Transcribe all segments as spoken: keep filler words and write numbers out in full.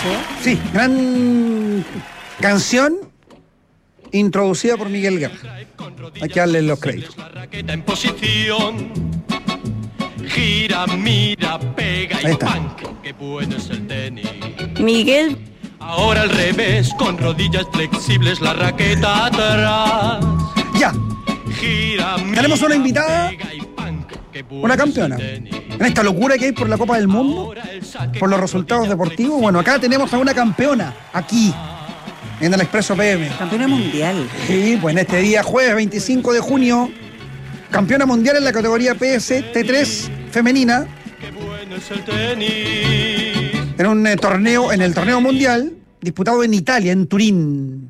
Sí, gran canción introducida por Miguel Guerra. Hay que darle los créditos. Gira, mira, pega Ahí está. qué bueno es el tenis. Miguel. Ahora al revés, con rodillas flexibles, la raqueta atrás. Ya. Gira, Tenemos una invitada, una campeona. En esta locura que hay por la Copa del Mundo, por los resultados deportivos. Bueno, acá tenemos a una campeona, aquí, en el Expreso P M. Campeona mundial. Sí, pues en este día, jueves veinticinco de junio, campeona mundial en la categoría P S T tres femenina. Qué bueno es el tenis. En un eh, torneo, en el torneo mundial, disputado en Italia, en Turín.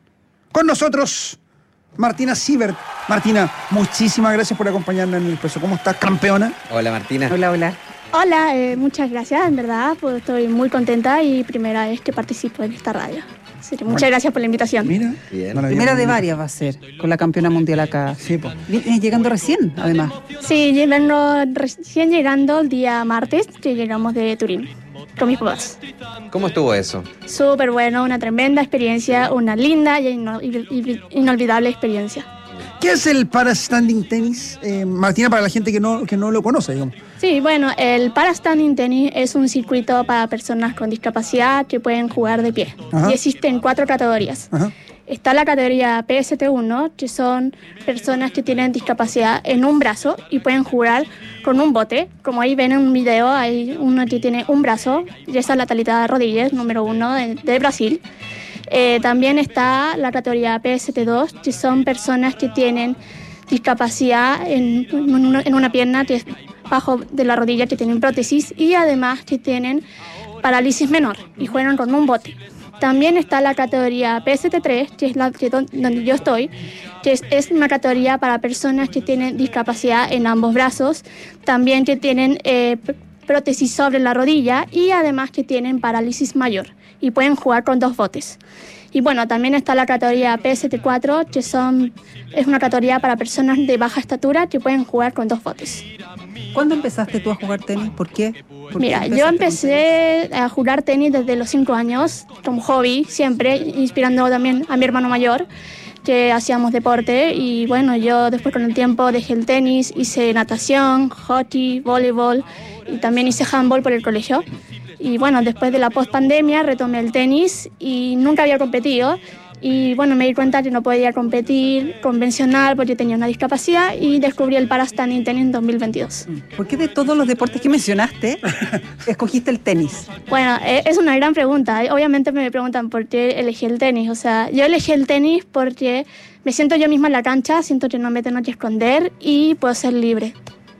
Con nosotros, Martina Siebert. Martina, muchísimas gracias por acompañarnos en el Expreso. ¿Cómo estás, campeona? Hola Martina. Hola, hola. Hola, eh, muchas gracias, en verdad, pues estoy muy contenta y primera vez que participo en esta radio. Así que muchas Bueno, gracias por la invitación. Mira, Bien. maravilloso. Primera de varias va a ser, con la campeona mundial acá. Sí, pues. Viene llegando recién, además. Sí, vengo recién llegando el día martes, que llegamos de Turín, con mis papás. ¿Cómo estuvo eso? Súper bueno, una tremenda experiencia, una linda y ino- y- inolvidable experiencia. ¿Qué es el para-standing tenis, eh, Martina, para la gente que no, que no lo conoce, digamos? Sí, bueno, el para-standing tenis es un circuito para personas con discapacidad que pueden jugar de pie. Ajá. Y existen cuatro categorías. Ajá. Está la categoría P S T uno, que son personas que tienen discapacidad en un brazo y pueden jugar con un bote. Como ahí ven en un video, hay uno que tiene un brazo, y esa es la Thalita Rodríguez, número uno de, de Brasil. Eh, también está la categoría P S T dos, que son personas que tienen discapacidad en, en una, en una pierna que es bajo de la rodilla, que tienen prótesis y además que tienen parálisis menor y juegan con un bote. También está la categoría P S T tres, que es la que don- donde yo estoy, que es, es una categoría para personas que tienen discapacidad en ambos brazos, también que tienen eh, pr- prótesis sobre la rodilla y además que tienen parálisis mayor y pueden jugar con dos botes. Y bueno, también está la categoría P S T cuatro, que son, es una categoría para personas de baja estatura que pueden jugar con dos botes. ¿Cuándo empezaste tú a jugar tenis? ¿Por qué? ¿Por qué Mira, empezaste yo con empecé a jugar tenis desde los cinco años, como hobby, siempre, inspirando también a mi hermano mayor, que hacíamos deporte. Y bueno, yo después con el tiempo dejé el tenis, hice natación, hockey, voleibol y también hice handball por el colegio. Y bueno, después de la post-pandemia retomé el tenis y nunca había competido. Y bueno, me di cuenta que no podía competir convencional porque tenía una discapacidad y descubrí el para-standing tenis en dos mil veintidós. tenis? ¿Por qué de todos los deportes que mencionaste, escogiste el tenis? Bueno, eh, es una gran pregunta. Obviamente me preguntan por qué elegí el tenis. O sea, yo elegí el tenis porque me siento yo misma en la cancha, siento que no me tengo que esconder y puedo ser libre.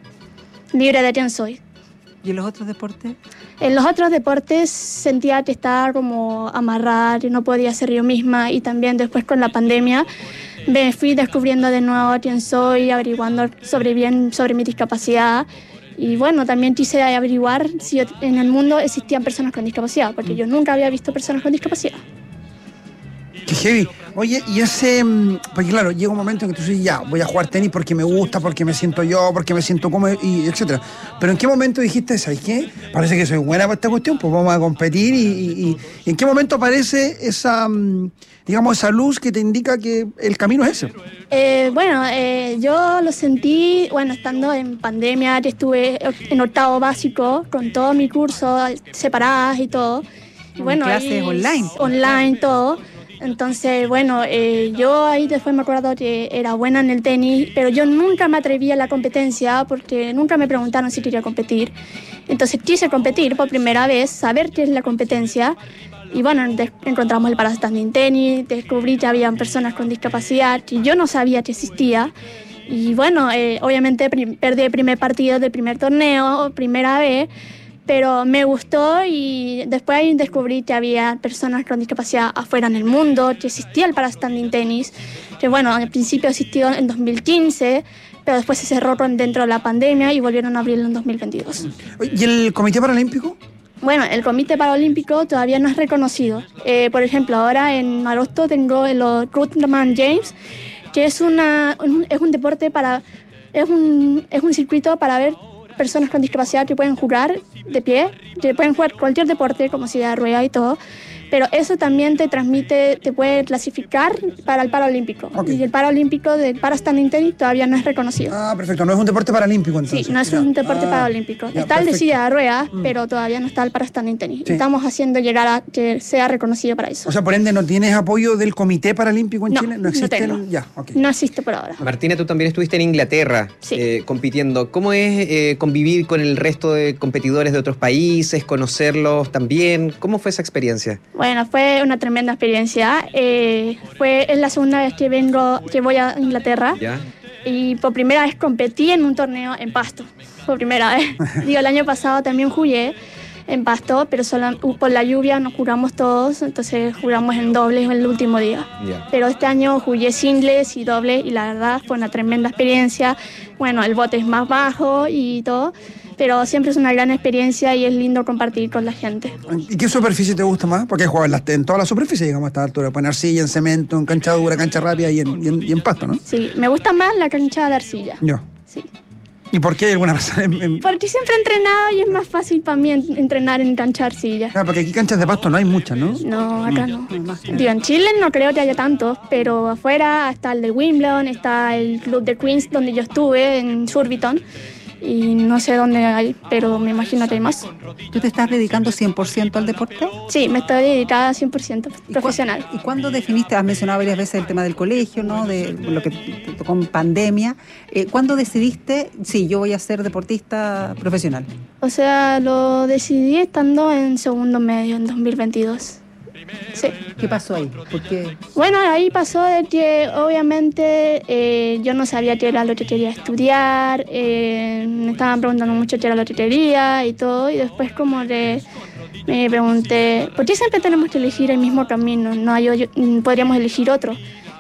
Libre de quién soy. ¿Y en los otros deportes? En los otros deportes sentía que estaba como amarrada, que no podía ser yo misma y también después con la pandemia me fui descubriendo de nuevo quién soy, averiguando sobre bien sobre mi discapacidad y bueno, también quise averiguar si yo- en el mundo existían personas con discapacidad, porque yo nunca había visto personas con discapacidad. Qué heavy. Oye, y ese... mm, porque claro, llega un momento en que tú dices, ya, voy a jugar tenis porque me gusta, porque me siento yo, porque me siento cómodo, y etcétera. Pero ¿en qué momento dijiste, ¿sabes qué? Parece que soy buena para esta cuestión, pues vamos a competir. Y, y- y- y ¿en qué momento aparece esa, mm, digamos, esa luz que te indica que el camino es ese? Eh, bueno, eh, yo lo sentí, bueno, estando en pandemia, que estuve en octavo básico, con todo mi curso, separadas y todo. Y Con bueno, clases ahí- online. Online, todo. Entonces, bueno, eh, yo ahí después me acuerdo que era buena en el tenis, pero yo nunca me atreví a la competencia porque nunca me preguntaron si quería competir. Entonces quise competir por primera vez, saber qué es la competencia. Y bueno, de- encontramos el para-standing tenis, descubrí que había personas con discapacidad que yo no sabía que existía. Y bueno, eh, obviamente prim- perdí el primer partido del primer torneo, primera vez, pero me gustó y después ahí descubrí que había personas con discapacidad afuera en el mundo, que existía el para-standing tenis, que bueno, al principio existió en dos mil quince, pero después se cerró con- dentro de la pandemia y volvieron a abrirlo en dos mil veintidós. Oye, ¿y el Comité Paralímpico? Bueno, el Comité Paralímpico todavía no es reconocido. Eh, por ejemplo, ahora en agosto tengo el Ruthman James, que es, una, un, es un deporte para... Es un, es un circuito para ver personas con discapacidad que pueden jugar de pie, que pueden jugar cualquier deporte, como silla de rueda y todo, pero eso también te transmite, te puede clasificar para el Paralímpico. Okay. Y el Paralímpico de Parastanding Tennis todavía no es reconocido. Ah, perfecto. No es un deporte paralímpico, entonces. Sí, no es Ya. un deporte Ah, paralímpico. ya, Está el de perfecto. silla de ruedas, Mm. pero todavía no está el Parastanding Tennis. Sí. Estamos haciendo llegar a que sea reconocido para eso. O sea, por ende, ¿no tienes apoyo del Comité Paralímpico en No, Chile? no existe tengo. el- Ya, ok. No existe por ahora. Martina, tú también estuviste en Inglaterra Sí. eh, compitiendo. ¿Cómo es eh, convivir con el resto de competidores de otros países, conocerlos también? ¿Cómo fue esa experiencia? Bueno, fue una tremenda experiencia. Eh, fue, es la segunda vez que vengo, que voy a Inglaterra. ¿Ya? Y por primera vez competí en un torneo en Pasto. Por primera vez. Digo, el año pasado también jugué en Pasto, pero solo, por la lluvia nos jugamos todos, entonces jugamos en dobles el último día. Ya. Pero este año jugué singles y dobles y la verdad fue una tremenda experiencia. Bueno, el bote es más bajo y todo, pero siempre es una gran experiencia y es lindo compartir con la gente. ¿Y qué superficie te gusta más? Porque juegas en, las- en todas las superficies, digamos, a esta altura. Pueden arcilla, en cemento, en cancha dura, cancha rápida y en, y en, y en pasto, ¿no? Sí, me gusta más la cancha de arcilla. Yo. Sí. ¿Y por qué hay alguna razón? En- en- Porque siempre he entrenado y es más fácil para mí en- entrenar en cancha de arcilla. Ah, porque aquí canchas de pasto no hay muchas, ¿no? No, acá no. Digo, en Chile no creo que haya tantos, pero afuera está el de Wimbledon, está el club de Queens donde yo estuve, en Surbiton, y no sé dónde hay, pero me imagino que hay más. ¿Tú te estás dedicando cien por ciento al deporte? Sí, me estoy dedicada cien por ciento ¿Y cua- profesional. ¿Y cuándo definiste? Has mencionado varias veces el tema del colegio, ¿no? De lo que te tocó en pandemia. Eh, ¿Cuándo decidiste, sí, yo voy a ser deportista profesional? O sea, lo decidí estando en segundo medio, en dos mil veintidós. Sí. ¿Qué pasó ahí? Porque Bueno, ahí pasó de que obviamente eh, yo no sabía qué era lo que quería estudiar, eh, me estaban preguntando mucho qué era lo que quería y todo, y después como que me pregunté, ¿por qué siempre tenemos que elegir el mismo camino? No hay, yo- podríamos elegir otro.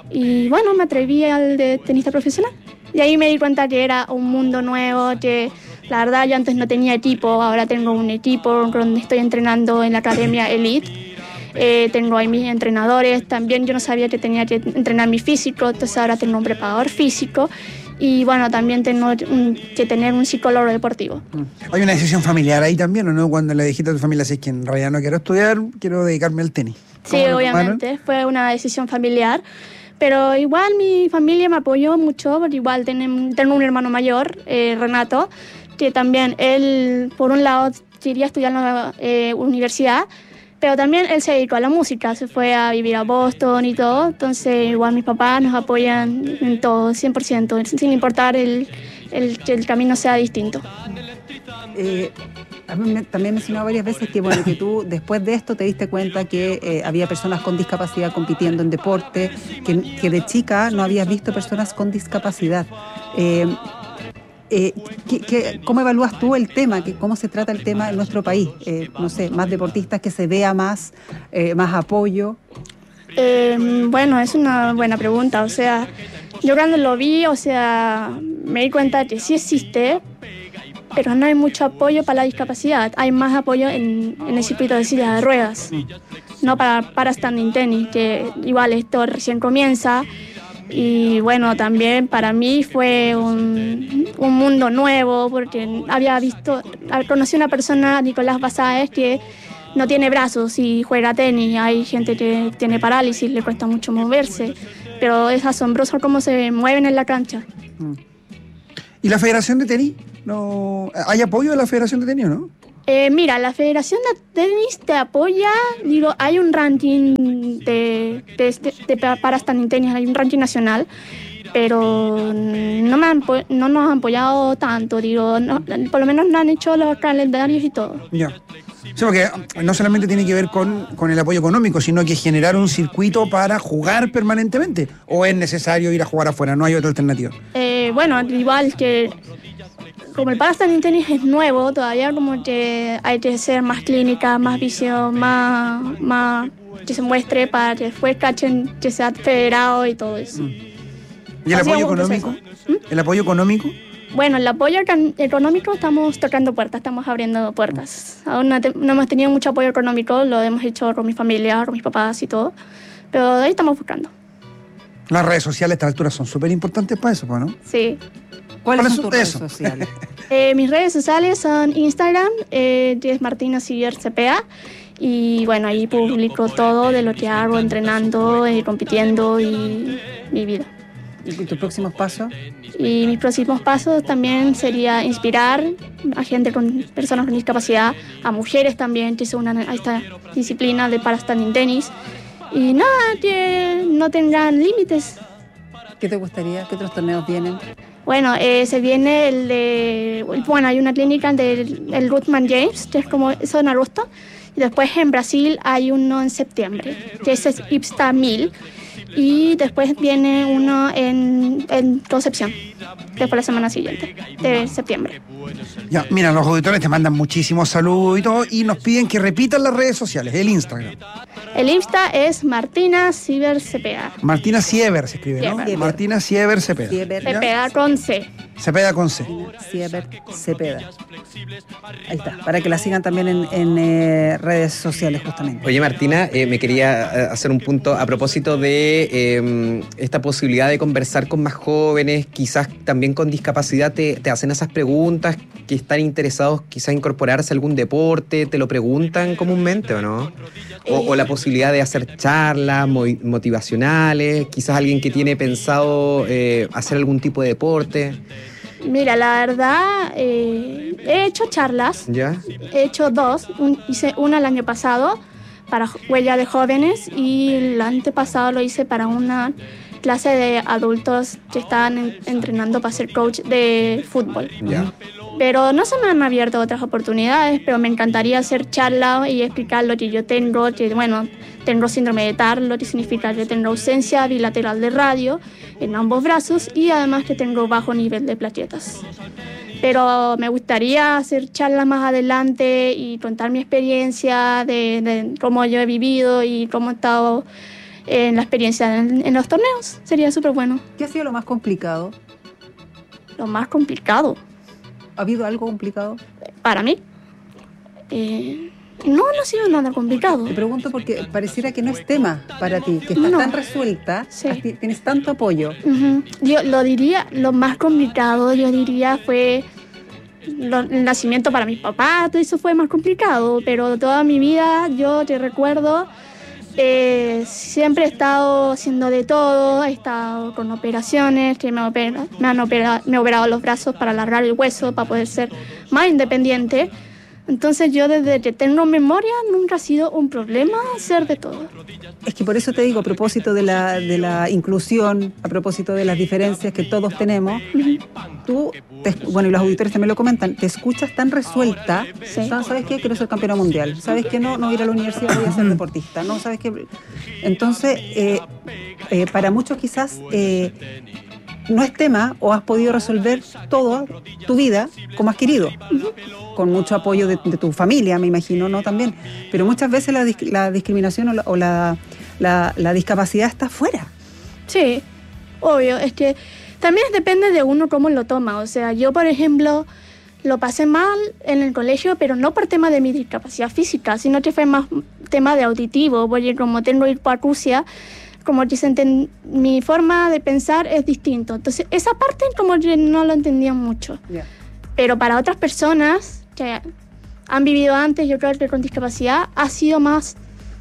Y bueno, me atreví al de tenista profesional. Y ahí me di cuenta que era un mundo nuevo, que la verdad yo antes no tenía equipo, ahora tengo un equipo donde estoy entrenando en la academia Elite. Eh, tengo ahí mis entrenadores, también yo no sabía que tenía que entrenar mi físico, entonces ahora tengo un preparador físico y bueno, también tengo un- que tener un psicólogo deportivo. Hay una decisión familiar ahí también, ¿o no? Cuando le dijiste a tu familia, si es que en realidad no quiero estudiar, quiero dedicarme al tenis. Sí, ¿Cómo lo obviamente, fue una decisión familiar, pero igual mi familia me apoyó mucho, porque igual tenemos- tengo un hermano mayor, eh, Renato, que también él, por un lado, quería estudiar en la eh, universidad, pero también él se dedicó a la música, se fue a vivir a Boston y todo, entonces igual mis papás nos apoyan en todo, cien por ciento, sin importar el, el, que el camino sea distinto. eh, a mí me- también mencionado varias veces que, bueno, que tú después de esto te diste cuenta que eh, había personas con discapacidad compitiendo en deporte, que, que de chica no habías visto personas con discapacidad. Eh, eh, ¿qué- qué- ¿Cómo evalúas tú el tema? ¿Qué- ¿Cómo se trata el tema en nuestro país? Eh, no sé, más deportistas, que se vea más, eh, más apoyo. Eh, bueno, es una buena pregunta. O sea, yo cuando lo vi, o sea, me di cuenta que sí existe, pero no hay mucho apoyo para la discapacidad. Hay más apoyo en, en el circuito de sillas de ruedas, no para, para standing tenis, que igual esto recién comienza. Y bueno, también para mí fue un, un mundo nuevo, porque había visto, conocí a una persona, Nicolás Basáez, que no tiene brazos y juega tenis. Hay gente que tiene parálisis, le cuesta mucho moverse, pero es asombroso cómo se mueven en la cancha. ¿Y la Federación de Tenis? No, ¿hay apoyo de la Federación de Tenis o no? Eh, mira, la Federación de Tenis te apoya, digo, hay un ranking de, de, de, de para standing tenis, hay un ranking nacional, pero no, me han, no nos han apoyado tanto, digo, no, por lo menos no han hecho los calendarios y todo. Ya. Sí, porque no solamente tiene que ver con, con el apoyo económico, sino que generar un circuito para jugar permanentemente. ¿O es necesario ir a jugar afuera? No hay otra alternativa. Eh, bueno, igual que como el para standing tenis es nuevo, todavía como que hay que hacer más clínica, más visión, más, más que se muestre para que después cachen que sea federado y todo eso. ¿Y el Ha sido apoyo un económico? proceso. ¿El apoyo económico? Bueno, el apoyo ecan- económico estamos tocando puertas, estamos abriendo puertas. Aún no, te- no hemos tenido mucho apoyo económico, lo hemos hecho con mi familia, con mis papás y todo, pero de ahí estamos buscando. Las redes sociales a esta altura son súper importantes para eso, pues, ¿no? Sí. ¿Cuáles son son tus redes eso? sociales? Eh, mis redes sociales son Instagram, eh, es Martina Siver C P A. Y bueno, ahí publico todo de lo que hago, entrenando, eh, compitiendo y mi vida. ¿Y tus próximos pasos? Y mis próximos pasos también sería inspirar a gente con personas con discapacidad, a mujeres también que se unan a esta disciplina de para standing tenis. Y nada, que no tengan límites. ¿Qué te gustaría? ¿Qué otros torneos vienen? Bueno, eh, se viene el de... Bueno, hay una clínica del el Ruthman James, que es como eso en agosto. Y después en Brasil hay uno en septiembre, que ese es IPSTA mil. Y después viene uno en, en Concepción, después la semana siguiente, de septiembre. Ya, mira, los auditores te mandan muchísimos saludos y todo, y nos piden que repitan las redes sociales, el Instagram. El Insta es Martina Siver C P A. Martina Siever se escribe, ¿no? Siever. Martina Siever Cepeda. Siever. C P A con C. Cepeda con C. Siever Cepeda. Ahí está, para que la sigan también en, en eh, redes sociales justamente. Oye, Martina, eh, me quería eh, hacer un punto a propósito de eh, esta posibilidad de conversar con más jóvenes, quizás también con discapacidad, te, te hacen esas preguntas, que están interesados quizás en incorporarse a algún deporte, ¿te lo preguntan comúnmente o no? O, o la posibilidad de hacer charlas mo- motivacionales, quizás alguien que tiene pensado eh, hacer algún tipo de deporte. Mira, la verdad, eh, he hecho charlas, ¿Ya? he hecho dos, un- hice una el año pasado para Huella de Jóvenes y el antepasado lo hice para una clase de adultos que estaban en- entrenando para ser coach de fútbol. ¿Ya? Pero no se me han abierto otras oportunidades, pero me encantaría hacer charla y explicar lo que yo tengo, que bueno, tengo síndrome de T A R, lo que significa que tengo ausencia bilateral de radio en ambos brazos y además que tengo bajo nivel de plaquetas. Pero me gustaría hacer charlas más adelante y contar mi experiencia de, de cómo yo he vivido y cómo he estado en la experiencia en, en los torneos. Sería súper bueno. ¿Qué ha sido lo más complicado? Lo más complicado ¿Ha habido algo complicado? para mí, eh, no, no ha sido nada complicado. Te pregunto porque pareciera que no es tema para ti, que estás No. tan resuelta, Sí. has- tienes tanto apoyo. Ujú. Yo lo diría, lo más complicado, yo diría, fue lo- el nacimiento para mis papás, todo eso fue más complicado, pero toda mi vida, yo te recuerdo, eh, siempre he estado haciendo de todo, he estado con operaciones, que me, opera- me han opera- me he operado los brazos para alargar el hueso, para poder ser más independiente. Entonces yo desde que tengo memoria nunca ha sido un problema hacer de todo. Es que por eso te digo, a propósito de la, de la inclusión, a propósito de las diferencias que todos tenemos, tú, te- bueno, y los auditores también lo comentan, te escuchas tan resuelta, Sí. ¿sabes ¿sabes qué? Quiero ser campeona mundial, ¿sabes qué? No, no voy a ir a la universidad, voy a ser deportista, ¿no? ¿Sabes qué? Entonces, eh, eh, para muchos quizás eh, no es tema o has podido resolver toda tu vida como has querido, con mucho apoyo de, de tu familia, me imagino, ¿no? También. Pero muchas veces la, dis- la discriminación o, la, o la, la- la discapacidad está fuera. Sí, obvio, es que también depende de uno cómo lo toma. O sea, yo, por ejemplo, lo pasé mal en el colegio, pero no por tema de mi discapacidad física, sino que fue más tema de auditivo, porque como tengo hipoacusia, como que se enten- mi forma de pensar es distinto. Entonces, esa parte como que no lo entendía mucho. Pero para otras personas que han vivido antes, yo creo que con discapacidad, ha sido más,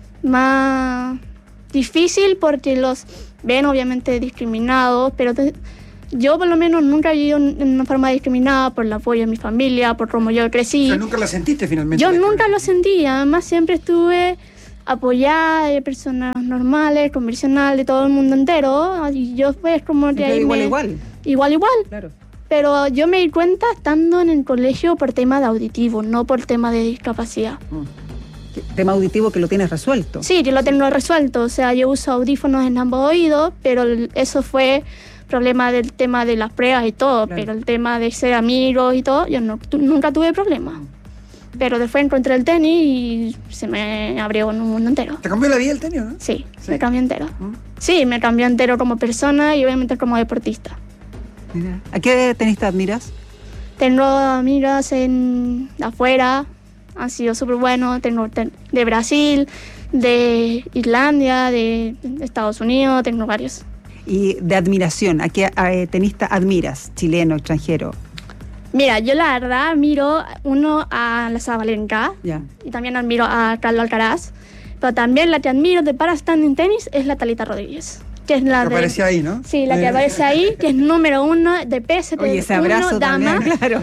más difícil porque los ven obviamente discriminados, pero te- yo por lo menos nunca he vivido en una forma discriminada por el apoyo de mi familia, por cómo yo crecí. O sea, nunca la sentiste finalmente. Yo nunca lo sentí, además siempre estuve apoyada de personas normales, convencionales, de todo el mundo entero, y yo pues como que Siempre ahí igual, me- igual. igual, igual. Claro. Pero yo me di cuenta estando en el colegio por tema de auditivo, no por tema de discapacidad. Que- Tema auditivo que lo tienes resuelto. Sí, yo lo tengo resuelto, o sea, yo uso audífonos en ambos oídos, pero el- eso fue problema del tema de las pruebas y todo, Claro. pero el tema de ser amigos y todo, yo no, tu- nunca tuve problema. Pero después encontré el tenis y se me abrió en un mundo entero. ¿Te cambió la vida el tenis, no? Sí, Sí. me cambió entero. ¿Mm? Sí, me cambió entero como persona y obviamente como deportista. Mira. ¿A qué tenista admiras? Tengo amigas en afuera, han sido súper buenos. Tengo ten- de Brasil, de Islandia, de Estados Unidos, tengo varios. Y de admiración, ¿a qué eh, tenista admiras? Chileno, extranjero. Mira, yo la verdad miro uno a la Sabalenka Ya. y también admiro a Carlos Alcaraz, pero también la que admiro de para standing tenis es la Thalita Rodríguez, que es la Que de, aparece ahí, ¿no? Sí, la que Eh, aparece ahí, que es número uno de P S T Oye, ese abrazo uno, dama. también, claro.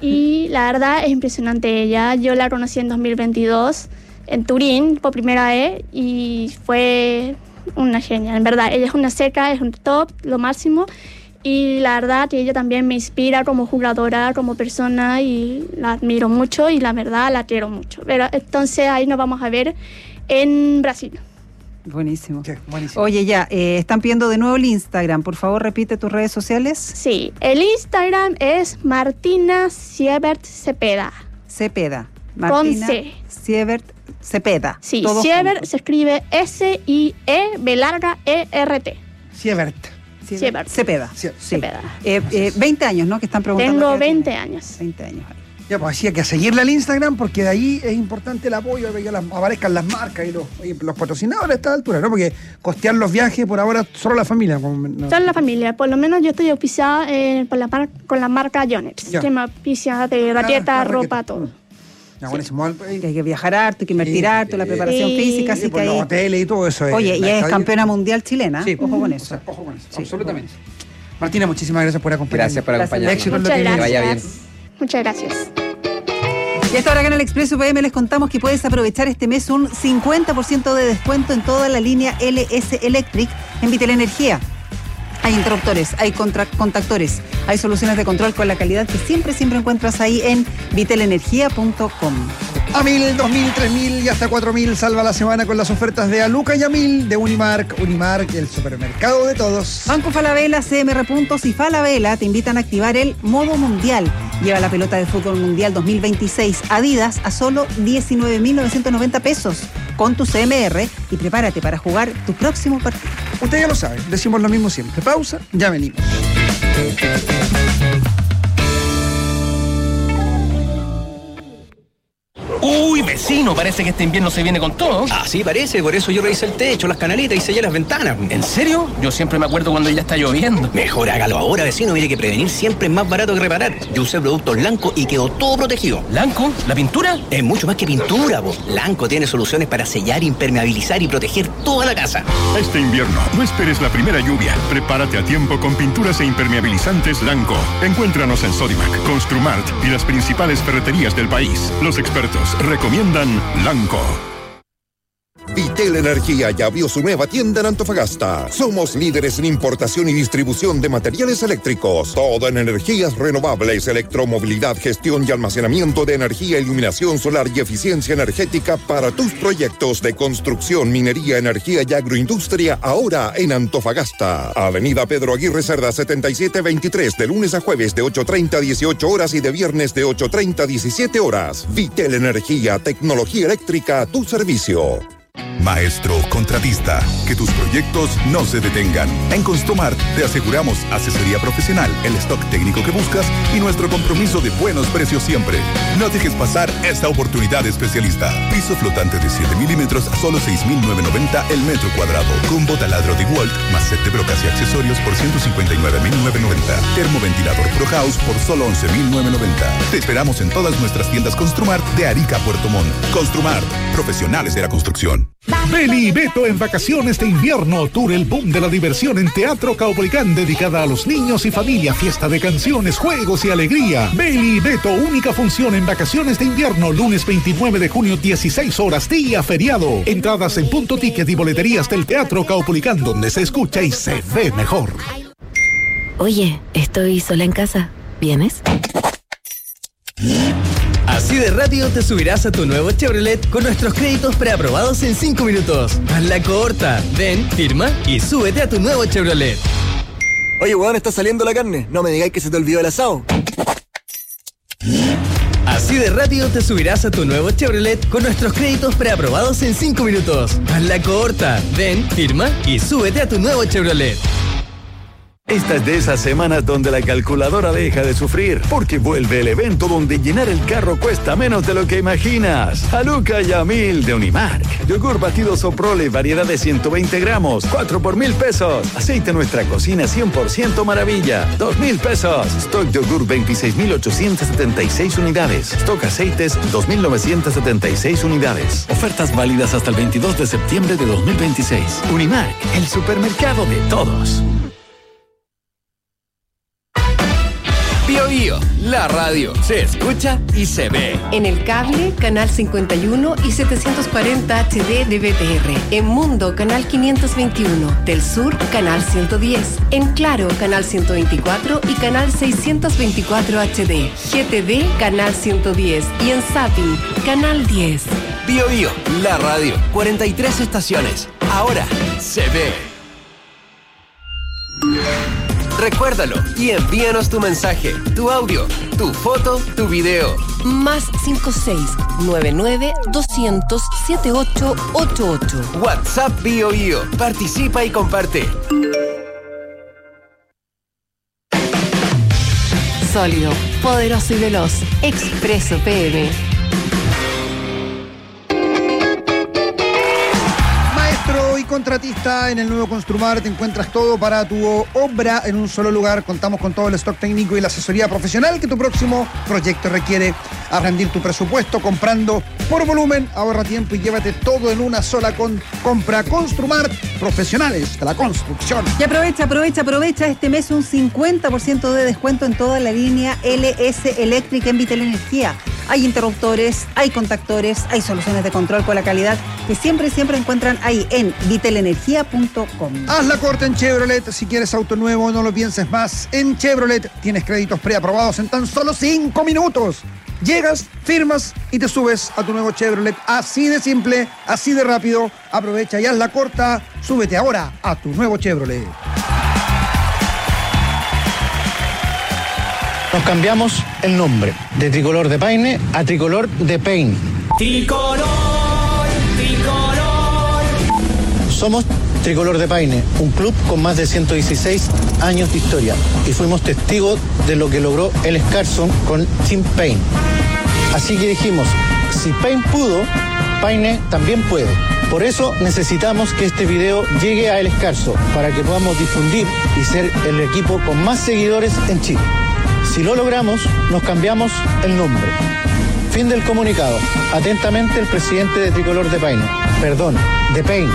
Y la verdad es impresionante ella. Yo la conocí en dos mil veintidós en Turín por primera vez y fue una genia. En verdad, ella es una seca, es un top, lo máximo. Y la verdad que ella también me inspira como jugadora, como persona y la admiro mucho y la verdad la quiero mucho. Pero entonces ahí nos vamos a ver en Brasil. Buenísimo. Sí, buenísimo. Oye, ya, eh, están pidiendo de nuevo el Instagram. Por favor, repite tus redes sociales. Sí, el Instagram es Martina Siebert Cepeda. Cepeda. Martina C. Siebert Cepeda. Sí, Todo Siebert junto. se escribe S I E B larga E R T. Siebert. Siebert. Cepeda. Sie- Sí. Cepeda. Eh, eh, veinte años, ¿no? Que están preguntando. Tengo qué edad veinte tiene. años. veinte años. Ya, pues así hay que seguirle al Instagram porque de ahí es importante el apoyo, que las- aparezcan las marcas y los, y los patrocinadores a esta altura, ¿no? Porque costear los viajes por ahora solo la familia. Como, no. Son la familia, por lo menos yo estoy auspiciada eh, por la mar- con la marca Yonex, Ya. que me auspicia de la raqueta, ropa, raqueta. todo. Ya, buenísimo. Que hay que viajar harto, hay que invertir Sí, harto, la sí. preparación Sí. física, Sí, así por que los ahí. hoteles y todo eso. Oye, eh, y la es estadía. campeona mundial chilena. Sí. Ojo con O eso. sea, ojo con eso, Sí, absolutamente. Martina, muchísimas gracias por acompañarnos. Gracias por Gracias. acompañarnos. Éxito en lo Muchas que viene. Que vaya bien. gracias. Muchas gracias. Y a esta hora acá en el Expreso U P M les contamos que puedes aprovechar este mes un cincuenta por ciento de descuento en toda la línea L S Electric en Vitel Energía. Hay interruptores, hay contra- contactores, hay soluciones de control con la calidad que siempre, siempre encuentras ahí en vitelenergía punto com. A mil, dos mil, tres mil y hasta cuatro mil salva la semana con las ofertas de Aluca y a mil de Unimark. Unimark, el supermercado de todos. Banco Falabella, C M R Puntos y Falabella te invitan a activar el modo mundial. Lleva la pelota de fútbol mundial dos mil veintiséis Adidas a solo diecinueve mil novecientos noventa pesos con tu C M R y prepárate para jugar tu próximo partido. Usted ya lo sabe, decimos lo mismo siempre. Pausa, ya venimos. Uy, vecino, parece que este invierno se viene con todo. Así parece, por eso yo revisé el techo, las canalitas y sellé las ventanas. ¿En serio? Yo siempre me acuerdo cuando ya está lloviendo. Mejor hágalo ahora, vecino. Mire que prevenir siempre es más barato que reparar. Yo usé productos Lanco y quedó todo protegido. ¿Lanco? ¿La pintura? Es mucho más que pintura, po. Lanco tiene soluciones para sellar, impermeabilizar y proteger toda la casa. Este invierno, no esperes la primera lluvia. Prepárate a tiempo con pinturas e impermeabilizantes Lanco. Encuéntranos en Sodimac, Construmart y las principales ferreterías del país. Los expertos recomiendan Lanco. Vitel Energía ya abrió su nueva tienda en Antofagasta. Somos líderes en importación y distribución de materiales eléctricos. Todo en energías renovables, electromovilidad, gestión y almacenamiento de energía, iluminación solar y eficiencia energética para tus proyectos de construcción, minería, energía y agroindustria ahora en Antofagasta. Avenida Pedro Aguirre Cerda setenta y siete veintitrés, de lunes a jueves de ocho treinta a dieciocho horas y de viernes de ocho treinta a diecisiete horas. Vitel Energía, tecnología eléctrica a tu servicio. Maestro contratista, que tus proyectos no se detengan. En Construmart te aseguramos asesoría profesional, el stock técnico que buscas y nuestro compromiso de buenos precios siempre. No dejes pasar esta oportunidad especialista. Piso flotante de siete milímetros a solo seis mil novecientos noventa el metro cuadrado. Combo taladro de Walt más set de brocas y accesorios por ciento cincuenta y nueve mil novecientos noventa. Termoventilador Pro House por solo once mil novecientos noventa. Te esperamos en todas nuestras tiendas Construmart de Arica a Puerto Montt. Construmart, profesionales de la construcción. Beli y Beto en vacaciones de invierno, tour el boom de la diversión en Teatro Caupolicán, dedicada a los niños y familia, fiesta de canciones, juegos y alegría. Beli y Beto, única función en vacaciones de invierno, lunes veintinueve de junio, dieciséis horas, día feriado. Entradas en Punto Ticket y boleterías del Teatro Caupolicán, donde se escucha y se ve mejor. Oye, estoy sola en casa. ¿Vienes? Así de rápido te subirás a tu nuevo Chevrolet con nuestros créditos preaprobados en cinco minutos. Hazla corta. Ven, firma y súbete a tu nuevo Chevrolet. Oye, weón, está saliendo la carne. No me digáis que se te olvidó el asado. Así de rápido te subirás a tu nuevo Chevrolet con nuestros créditos preaprobados en cinco minutos. Hazla corta. Ven, firma y súbete a tu nuevo Chevrolet. Esta es de esas semanas donde la calculadora deja de sufrir, porque vuelve el evento donde llenar el carro cuesta menos de lo que imaginas. Haluca y a mil de Unimark. Yogur batido Soprole, variedad de ciento veinte gramos, cuatro por mil pesos. Aceite Nuestra Cocina cien por ciento maravilla, dos mil pesos. Stock yogur veintiséis mil ochocientas setenta y seis unidades. Stock aceites dos mil novecientas setenta y seis unidades. Ofertas válidas hasta el veintidós de septiembre de dos mil veintiséis. Unimark, el supermercado de todos. Bio Bio, la radio se escucha y se ve. En el cable, canal cincuenta y uno y setecientos cuarenta H D de B T R. En Mundo, canal quinientos veintiuno. Del Sur, canal ciento diez. En Claro, canal ciento veinticuatro y canal seiscientos veinticuatro H D. G T D, canal ciento diez. Y en Zapping, canal diez. Bio Bio, la radio, cuarenta y tres estaciones. Ahora se ve. Recuérdalo y envíanos tu mensaje, tu audio, tu foto, tu video. Más cinco seis nueve nueve doscientos setenta y ocho ochenta y ocho. WhatsApp Bio Bio. Participa y comparte. Sólido, poderoso y veloz. Expreso P M. Y contratista en el nuevo Construmar, te encuentras todo para tu obra en un solo lugar. Contamos con todo el stock técnico y la asesoría profesional que tu próximo proyecto requiere. A rendir tu presupuesto comprando por volumen, ahorra tiempo y llévate todo en una sola con compra. Construmar, profesionales de la construcción. Y aprovecha, aprovecha, aprovecha este mes un cincuenta por ciento de descuento en toda la línea L S Electric en Vitel Energía. Hay interruptores, hay contactores, hay soluciones de control con la calidad que siempre, siempre encuentran ahí en vitelenergia punto com. Haz la corte en Chevrolet. Si quieres auto nuevo, no lo pienses más. En Chevrolet tienes créditos preaprobados en tan solo cinco minutos. Llegas, firmas y te subes a tu nuevo Chevrolet. Así de simple, así de rápido. Aprovecha y haz la corta. Súbete ahora a tu nuevo Chevrolet. Nos cambiamos el nombre de Tricolor de Paine a Tricolor de Pain. Tricolor, tricolor. Somos Tricolor de Paine, un club con más de ciento dieciséis años de historia y fuimos testigos de lo que logró el Scarson con Team Paine. Así que dijimos, si Paine pudo, Paine también puede. Por eso necesitamos que este video llegue a El Escarso para que podamos difundir y ser el equipo con más seguidores en Chile. Si lo logramos, nos cambiamos el nombre. Fin del comunicado. Atentamente el presidente de Tricolor de Paine. Perdón, de Paine.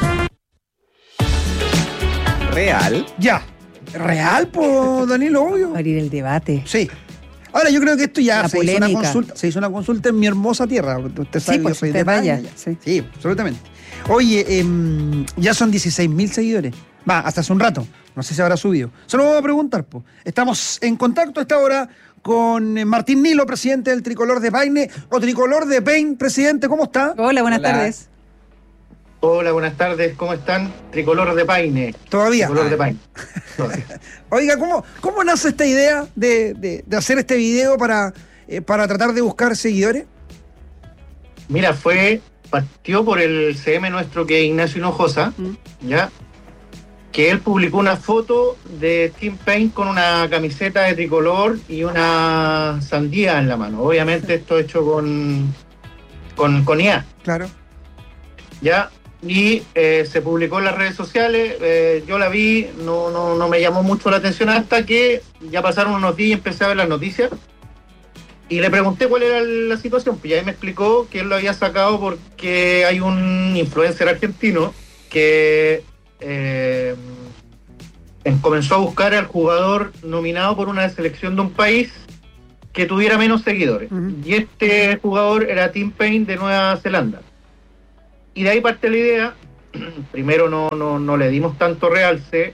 ¿Real? Ya. ¿Real, po, Danilo, obvio? Abrir el debate. Sí. Ahora, yo creo que esto ya La se hizo, una polémica. consulta, se hizo una consulta en mi hermosa tierra. Usted sabe Sí, que pues, yo soy usted de vaya, Paine, ya. sí. Sí, absolutamente. Oye, eh, ya son dieciséis mil seguidores. Va, hasta hace un rato. No sé si habrá subido. Se lo voy a preguntar, po. Estamos en contacto a esta hora con eh, Martín Nilo, presidente del Tricolor de Paine, o Tricolor de Paine. Presidente, ¿cómo está? Hola, buenas Hola. tardes. Hola, buenas tardes, ¿cómo están? Tricolor de Paine. Todavía. Tricolor de Paine. Oiga, ¿cómo, cómo nace esta idea de, de- de hacer este video para, eh, para tratar de buscar seguidores? Mira, fue, partió por el C M nuestro que es Ignacio Hinojosa, ¿ya? Que él publicó una foto de Team Paine con una camiseta de tricolor y una sandía en la mano. Obviamente esto hecho con, con, con I A. Claro. ¿Ya? Y eh, se publicó en las redes sociales, eh, yo la vi, no, no, no me llamó mucho la atención hasta que ya pasaron unos días y empecé a ver las noticias y le pregunté cuál era la situación, pues ya él me explicó que él lo había sacado porque hay un influencer argentino que eh, en- comenzó a buscar al jugador nominado por una selección de un país que tuviera menos seguidores, y este jugador era Team Paine de Nueva Zelanda. Y de ahí parte la idea. Primero no, no, no le dimos tanto realce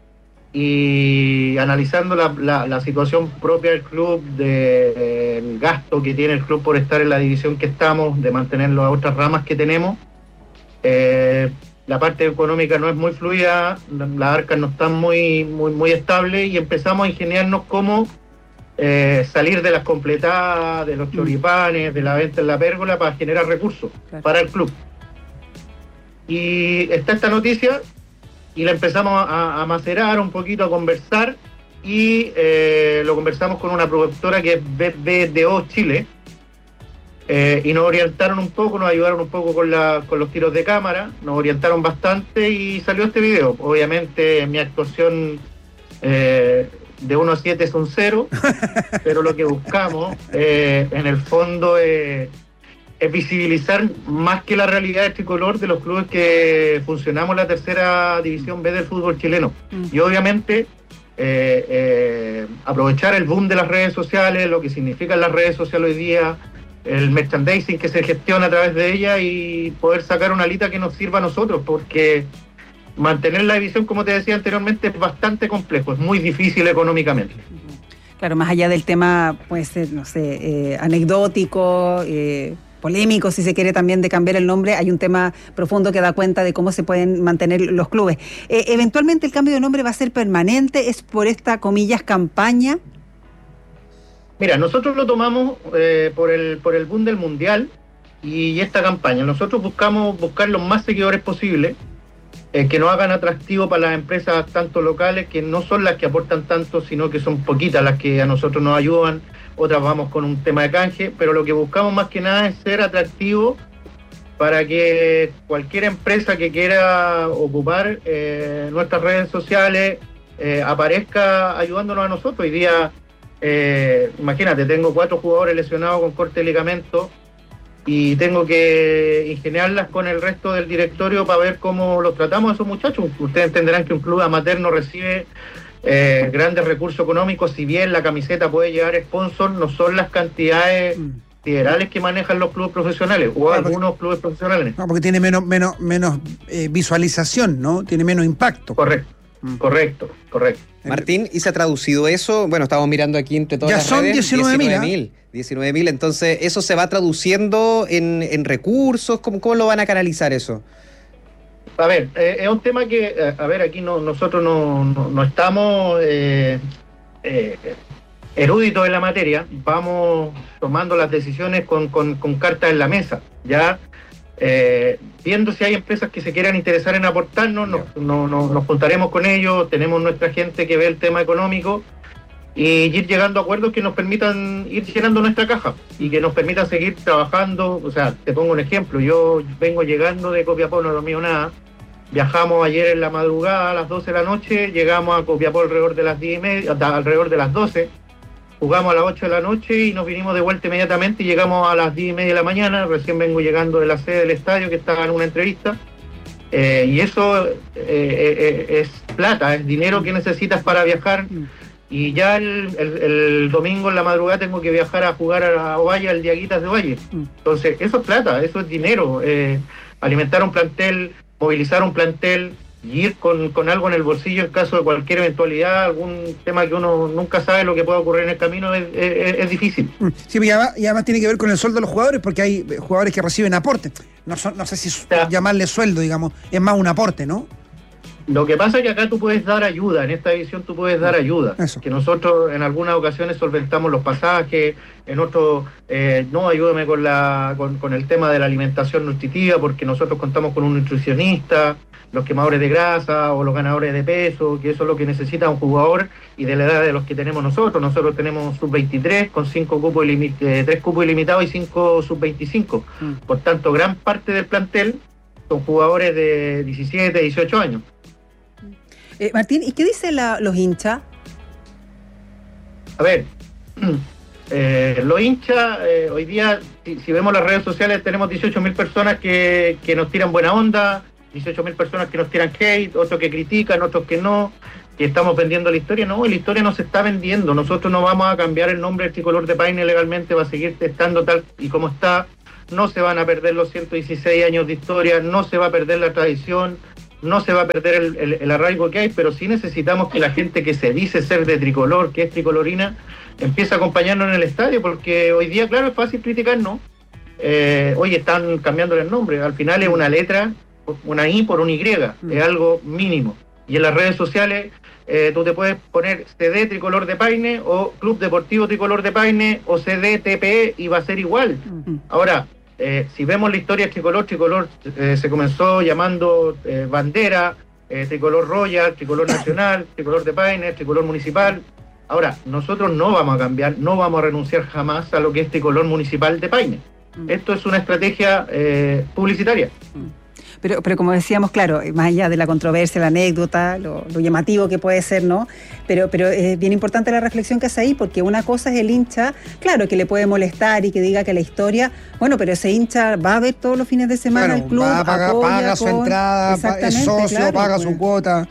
y analizando la, la, la situación propia del club, del gasto que tiene el club por estar en la división que estamos, de mantener las otras ramas que tenemos, eh, la parte económica no es muy fluida, las arcas no están muy, muy, muy estables y empezamos a ingeniarnos cómo eh, salir de las completadas, de los choripanes, de la venta en la pérgola para generar recursos para el club. Y está esta noticia y la empezamos a, a macerar un poquito, a conversar, y eh, lo conversamos con una productora que es B B D O Chile, eh, y nos orientaron un poco, nos ayudaron un poco con, la, con los tiros de cámara, nos orientaron bastante y salió este video. Obviamente mi actuación eh, de uno a siete es un cero, pero lo que buscamos eh, en el fondo eh, es visibilizar más que la realidad del tricolor de los clubes que funcionamos en la tercera división B del fútbol chileno. Mm. Y obviamente eh, eh, aprovechar el boom de las redes sociales, lo que significan las redes sociales hoy día, el merchandising que se gestiona a través de ella, y poder sacar una alita que nos sirva a nosotros, porque mantener la división, como te decía anteriormente, es bastante complejo, es muy difícil económicamente. Claro, más allá del tema, puede ser, no sé, eh, anecdótico, eh, polémico, si se quiere, también, de cambiar el nombre, hay un tema profundo que da cuenta de cómo se pueden mantener los clubes. Eh, eventualmente el cambio de nombre va a ser permanente, ¿es por esta, comillas, campaña? Mira, nosotros lo tomamos eh, por el por el boom del Mundial y esta campaña. Nosotros buscamos buscar los más seguidores posibles, eh, que nos hagan atractivo para las empresas tanto locales, que no son las que aportan tanto, sino que son poquitas las que a nosotros nos ayudan. Otras vamos con un tema de canje, pero lo que buscamos más que nada es ser atractivo para que cualquier empresa que quiera ocupar eh, nuestras redes sociales eh, aparezca ayudándonos a nosotros. Hoy día, eh, imagínate, tengo cuatro jugadores lesionados con corte de ligamento y tengo que ingeniarlas con el resto del directorio para ver cómo los tratamos a esos muchachos. Ustedes entenderán que un club amateur no recibe eh, grandes recursos económicos, si bien la camiseta puede llevar sponsor, no son las cantidades siderales que manejan los clubes profesionales o ah, algunos porque, clubes profesionales. No, porque tiene menos menos menos eh, visualización, ¿no? Tiene menos impacto. Correcto, mm. correcto, correcto. Martín, ¿y se ha traducido eso? Bueno, estamos mirando aquí entre todas ya las son redes. diecinueve mil. diecinueve mil, entonces, ¿eso se va traduciendo en, en recursos? ¿Cómo, ¿Cómo lo van a canalizar eso? A ver, eh, es un tema que, a ver, aquí no, nosotros no, no, no estamos eh, eh, eruditos en la materia, vamos tomando las decisiones con, con, con cartas en la mesa, ya eh, viendo si hay empresas que se quieran interesar en aportarnos, nos, no, no, nos juntaremos con ellos, tenemos nuestra gente que ve el tema económico y ir llegando a acuerdos que nos permitan ir llenando nuestra caja y que nos permitan seguir trabajando. O sea, te pongo un ejemplo, yo vengo llegando de Copiapó, no he dormido nada, viajamos ayer en la madrugada a las doce de la noche, llegamos a Copiapó alrededor de las diez y media, alrededor de las doce, jugamos a las ocho de la noche y nos vinimos de vuelta inmediatamente y llegamos a las diez y media de la mañana. Recién vengo llegando de la sede del estadio, que estaba en una entrevista, eh, y eso eh, eh, es plata, es dinero que necesitas para viajar. Y ya el, el, el domingo en la madrugada tengo que viajar a jugar a Ovalle, al Diaguitas de Ovalle. Entonces, eso es plata, eso es dinero. Eh, alimentar un plantel, movilizar un plantel y ir con, con algo en el bolsillo en caso de cualquier eventualidad, algún tema que uno nunca sabe lo que pueda ocurrir en el camino, es, es, es difícil. Sí, y además, y además tiene que ver con el sueldo de los jugadores, porque hay jugadores que reciben aporte. No, son, no sé si o sea, llamarle sueldo, digamos, es más un aporte, ¿no? Lo que pasa es que acá tú puedes dar ayuda, en esta división tú puedes dar ayuda. Eso. Que nosotros en algunas ocasiones solventamos los pasajes, en otros, eh, no, ayúdame con, la, con, con el tema de la alimentación nutritiva, porque nosotros contamos con un nutricionista, los quemadores de grasa o los ganadores de peso, que eso es lo que necesita un jugador y de la edad de los que tenemos nosotros. Nosotros tenemos sub veintitrés con cinco cupos ilimit- eh, tres cupos ilimitados y cinco sub veinticinco. Mm. Por tanto, gran parte del plantel son jugadores de diecisiete, dieciocho años. Eh, Martín, ¿y qué dicen la, los hinchas? A ver, eh, los hinchas, eh, hoy día, si, si vemos las redes sociales, tenemos dieciocho mil personas que, que nos tiran buena onda, dieciocho mil personas que nos tiran hate, otros que critican, otros que no, que estamos vendiendo la historia. No, la historia no se está vendiendo. Nosotros no vamos a cambiar el nombre del tricolor de Paine legalmente, va a seguir estando tal y como está. No se van a perder los ciento dieciséis años de historia, no se va a perder la tradición, no se va a perder el, el, el arraigo que hay, pero sí necesitamos que la gente que se dice ser de tricolor, que es tricolorina, empiece a acompañarnos en el estadio, porque hoy día, claro, es fácil criticar, ¿no? Eh, hoy están cambiando el nombre, al final es una letra, una I por una Y, es algo mínimo. Y en las redes sociales eh, tú te puedes poner C D Tricolor de Paine o Club Deportivo Tricolor de Paine o C D T P E y va a ser igual. Ahora, Eh, si vemos la historia tricolor, tricolor eh, se comenzó llamando eh, bandera, eh, tricolor Royal, tricolor nacional, tricolor de Paine, tricolor municipal. Ahora, nosotros no vamos a cambiar, no vamos a renunciar jamás a lo que es tricolor municipal de Paine. Mm. Esto es una estrategia eh, publicitaria. Mm. Pero, pero como decíamos, claro, más allá de la controversia, la anécdota, lo, lo llamativo que puede ser, ¿no? Pero, pero es bien importante la reflexión que hace ahí, porque una cosa es el hincha, claro, que le puede molestar y que diga que la historia, bueno, pero ese hincha va a ver todos los fines de semana claro, el club, va a pagar, apoya, paga su con, entrada, es socio, claro, paga pues. su cuota.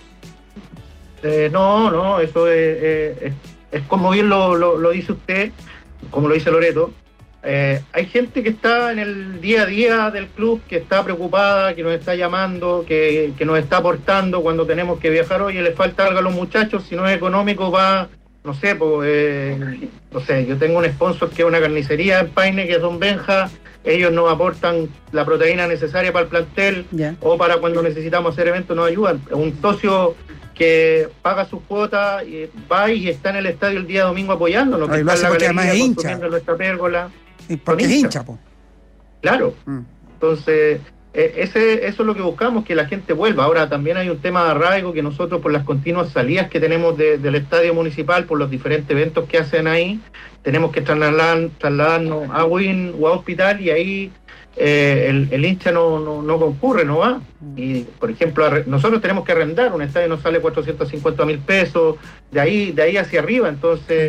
Eh, no, no, eso es, es, es, es como bien lo, lo, lo dice usted, como lo dice Loreto. Eh, hay gente que está en el día a día del club, que está preocupada, que nos está llamando, que, que nos está aportando cuando tenemos que viajar. Oye, le falta algo a los muchachos, si no es económico va, no sé, pues, eh, no sé, yo tengo un sponsor que es una carnicería en Paine, que es Don Benja, ellos nos aportan la proteína necesaria para el plantel, yeah. o para cuando necesitamos hacer eventos nos ayudan. Un socio que paga sus cuotas, y va y está en el estadio el día domingo apoyándonos, que Ay, está en la porque galería además es consumiendo nuestra pérgola. Porque es hincha, po. Claro. Mm. Entonces, eh, ese, eso es lo que buscamos, que la gente vuelva. Ahora también hay un tema de arraigo que nosotros, por las continuas salidas que tenemos de, del estadio municipal, por los diferentes eventos que hacen ahí, tenemos que trasladar, trasladarnos a Win o a Hospital, y ahí eh, el, el hincha no, no, no concurre, no va. Y, por ejemplo, nosotros tenemos que arrendar, un estadio nos sale cuatrocientos cincuenta mil pesos, de ahí, de ahí hacia arriba, entonces...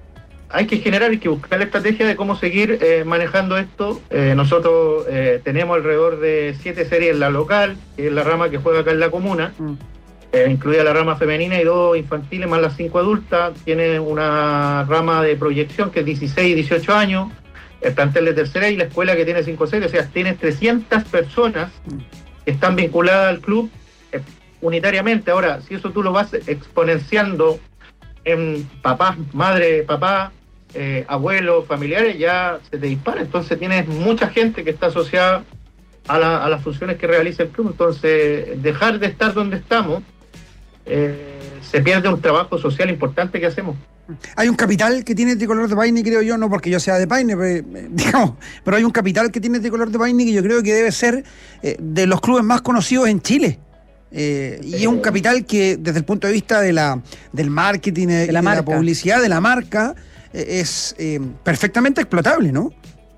Hay que generar, hay que buscar la estrategia de cómo seguir eh, manejando esto. Eh, nosotros eh, tenemos alrededor de siete series en la local, que es la rama que juega acá en la comuna, mm. eh, incluida la rama femenina y dos infantiles más las cinco adultas. Tiene una rama de proyección que es dieciséis y dieciocho años, el plantel de tercera y la escuela que tiene cinco series. O sea, tienes trescientas personas que están vinculadas al club eh, unitariamente. Ahora, si eso tú lo vas exponenciando en papás, madre, papá, Eh, abuelos, familiares, ya se te dispara. Entonces tienes mucha gente que está asociada a, la, a las funciones que realiza el club. Entonces, dejar de estar donde estamos, eh, se pierde un trabajo social importante que hacemos. Hay un capital que tiene Tricolor de Paine, creo yo, no porque yo sea de Paine, pero, digamos, pero hay un capital que tiene Tricolor de Paine que yo creo que debe ser eh, de los clubes más conocidos en Chile. Eh, y es un capital que, desde el punto de vista de la, del marketing, de, de, la, de la publicidad, de la marca, es eh, perfectamente explotable, ¿no?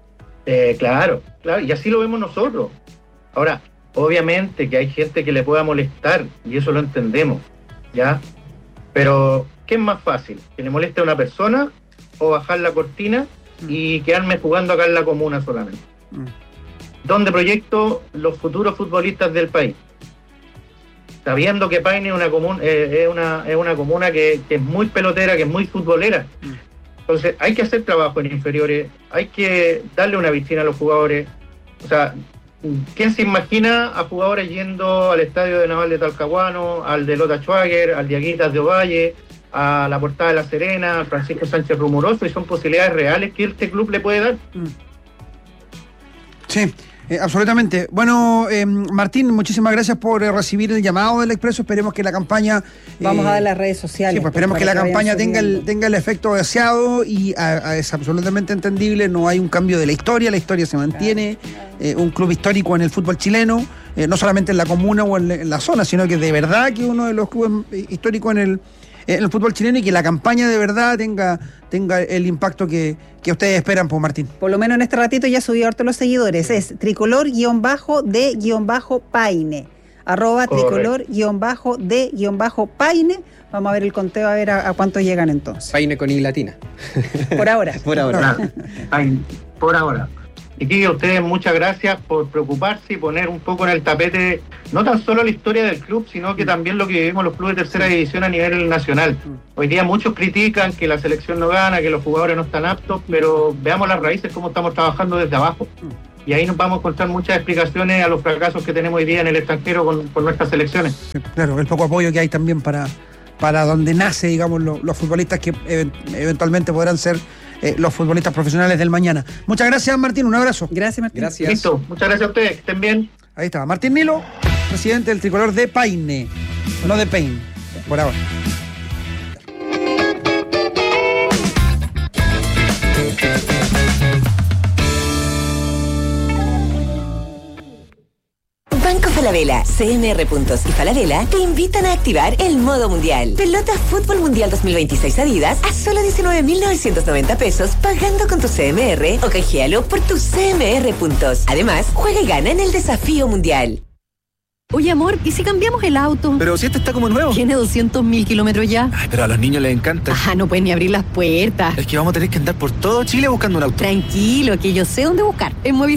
Eh, claro, claro, y así lo vemos nosotros. Ahora, obviamente que hay gente que le pueda molestar, y eso lo entendemos, ¿ya? Pero, ¿qué es más fácil? ¿Que le moleste a una persona o bajar la cortina y quedarme jugando acá en la comuna solamente? Mm. ¿Dónde proyecto los futuros futbolistas del país? Sabiendo que Paine es una, comun, eh, es una, es una comuna que, que es muy pelotera, que es muy futbolera. Mm. Entonces, hay que hacer trabajo en inferiores, hay que darle una vitrina a los jugadores. O sea, ¿quién se imagina a jugadores yendo al estadio de Naval de Talcahuano, al de Lota Schwager, al de Aguitas de Ovalle, a la Portada de La Serena, a Francisco Sánchez Rumoroso? Y son posibilidades reales que este club le puede dar. Sí. Eh, absolutamente. Bueno, eh, Martín, muchísimas gracias por eh, recibir el llamado del Expreso. Esperemos que la campaña... Eh, Vamos a dar las redes sociales. Sí, pues esperemos que la que campaña tenga el, tenga el efecto deseado y a, a es absolutamente entendible. No hay un cambio de la historia, la historia se mantiene. Eh, un club histórico en el fútbol chileno, eh, no solamente en la comuna o en, en la zona, sino que de verdad que uno de los clubes históricos en el, en el fútbol chileno, y que la campaña de verdad tenga, tenga el impacto que, que ustedes esperan, pues, Martín. Por lo menos en este ratito ya subió harto los seguidores. Es tricolor-de-paine. Arroba tricolor-de-paine. Vamos a ver el conteo, a ver a, a cuántos llegan entonces. Paine con I latina. Por ahora. Por ahora. Paine, por ahora. Y que a ustedes muchas gracias por preocuparse y poner un poco en el tapete no tan solo la historia del club, sino que también lo que vivimos los clubes de tercera división a nivel nacional. Hoy día muchos critican que la selección no gana, que los jugadores no están aptos, pero veamos las raíces, cómo estamos trabajando desde abajo. Y ahí nos vamos a encontrar muchas explicaciones a los fracasos que tenemos hoy día en el extranjero con, con nuestras selecciones. Claro, el poco apoyo que hay también para, para donde nace, digamos, lo, los futbolistas que eventualmente podrán ser Eh, los futbolistas profesionales del mañana. Muchas gracias, Martín, un abrazo. Gracias, Martín. Gracias. Listo, muchas gracias a ustedes, que estén bien. Ahí estaba, Martín Nilo, presidente del Tricolor de Paine, no de Paine, por ahora. Banco Falabella, C M R Puntos y Falabella te invitan a activar el modo mundial. Pelota Fútbol Mundial dos mil veintiséis Adidas a solo diecinueve mil novecientos noventa pesos pagando con tu C M R o canjealo por tus C M R Puntos. Además, juega y gana en el desafío mundial. Oye, amor, ¿y si cambiamos el auto? Pero si este está como nuevo. Tiene doscientos mil kilómetros ya. Ay, pero a los niños les encanta. Ah, no pueden ni abrir las puertas. Es que vamos a tener que andar por todo Chile buscando un auto. Tranquilo, que yo sé dónde buscar. En Movistar